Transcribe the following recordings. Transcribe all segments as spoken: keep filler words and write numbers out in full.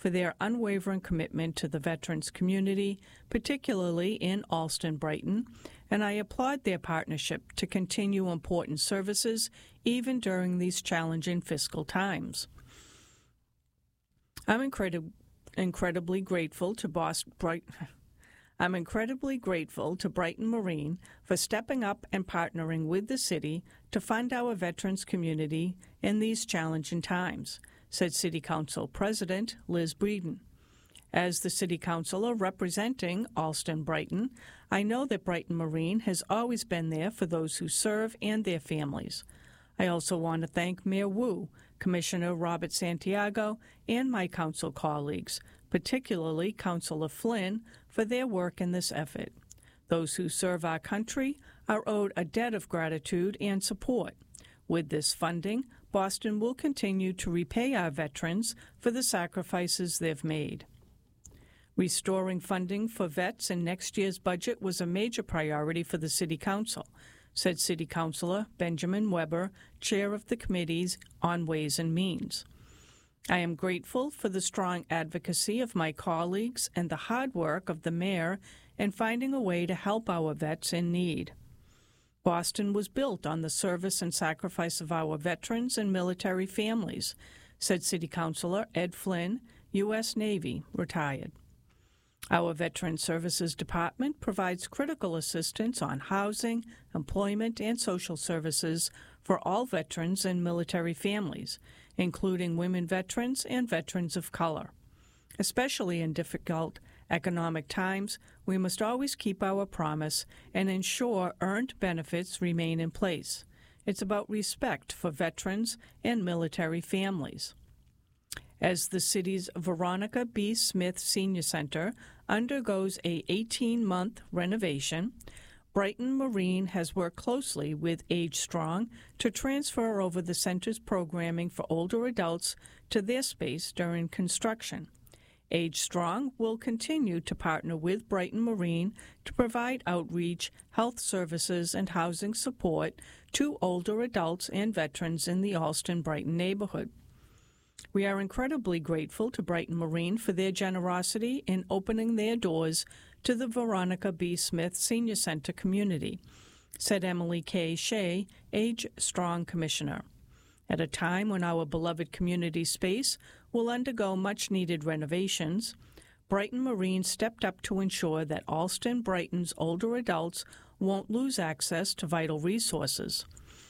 for their unwavering commitment to the veterans community, particularly in Allston-Brighton, and I applaud their partnership to continue important services even during these challenging fiscal times. I'm incredi- incredibly grateful to Boston Bright. I'm incredibly grateful to Brighton Marine for stepping up and partnering with the city to fund our veterans community in these challenging times, said City Council President Liz Breeden. As the City Councilor representing Allston-Brighton, I know that Brighton Marine has always been there for those who serve and their families. I also want to thank Mayor Wu, Commissioner Robert Santiago, and my council colleagues, particularly Councilor Flynn, for their work in this effort. Those who serve our country are owed a debt of gratitude and support. With this funding, Boston will continue to repay our veterans for the sacrifices they've made. Restoring funding for vets in next year's budget was a major priority for the City Council, said City Councilor Benjamin Weber, chair of the committees on Ways and Means. I am grateful for the strong advocacy of my colleagues and the hard work of the mayor in finding a way to help our vets in need. Boston was built on the service and sacrifice of our veterans and military families, said City Councilor Ed Flynn, U S Navy, retired. Our Veteran Services Department provides critical assistance on housing, employment, and social services for all veterans and military families, including women veterans and veterans of color. Especially in difficult economic times, we must always keep our promise and ensure earned benefits remain in place. It's about respect for veterans and military families. As the city's Veronica B. Smith Senior Center undergoes a eighteen-month renovation, Brighton Marine has worked closely with Age Strong to transfer over the center's programming for older adults to their space during construction. Age Strong will continue to partner with Brighton Marine to provide outreach, health services, and housing support to older adults and veterans in the Allston-Brighton neighborhood. We are incredibly grateful to Brighton Marine for their generosity in opening their doors to the Veronica B. Smith Senior Center community, said Emily K. Shea, Age Strong Commissioner. At a time when our beloved community space will undergo much-needed renovations, Brighton Marine stepped up to ensure that Allston-Brighton's older adults won't lose access to vital resources.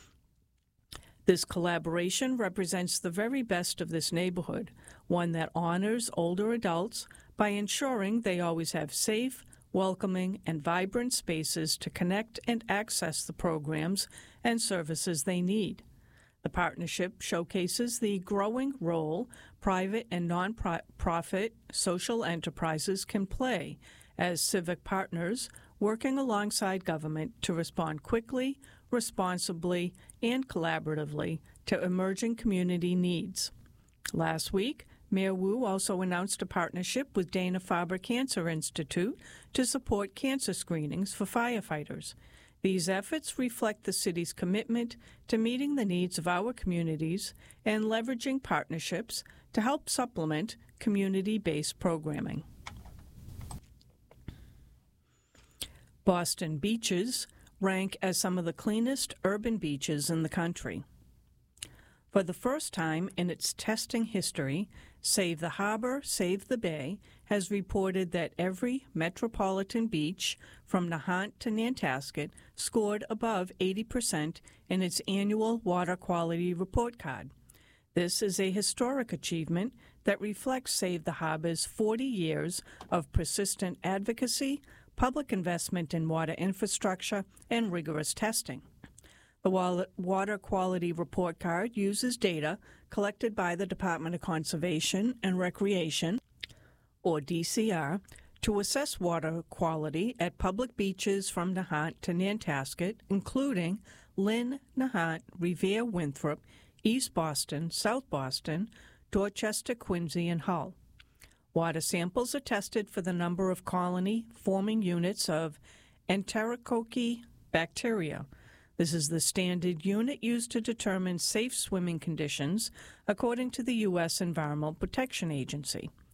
This collaboration represents the very best of this neighborhood, one that honors older adults by ensuring they always have safe, welcoming, and vibrant spaces to connect and access the programs and services they need. The partnership showcases the growing role private and non-profit social enterprises can play as civic partners working alongside government to respond quickly, responsibly, and collaboratively to emerging community needs. Last week, Mayor Wu also announced a partnership with Dana-Farber Cancer Institute to support cancer screenings for firefighters. These efforts reflect the city's commitment to meeting the needs of our communities and leveraging partnerships to help supplement community-based programming. Boston beaches rank as some of the cleanest urban beaches in the country. For the first time in its testing history, Save the Harbor, Save the Bay has reported that every metropolitan beach from Nahant to Nantasket scored above eighty percent in its annual water quality report card. This is a historic achievement that reflects Save the Harbor's forty years of persistent advocacy, public investment in water infrastructure, and rigorous testing. The Water Quality Report Card uses data collected by the Department of Conservation and Recreation, or D C R, to assess water quality at public beaches from Nahant to Nantasket, including Lynn, Nahant, Revere, Winthrop, East Boston, South Boston, Dorchester, Quincy, and Hull. Water samples are tested for the number of colony-forming units of Enterococcus bacteria. This is the standard unit used to determine safe swimming conditions, according to the U S Environmental Protection Agency.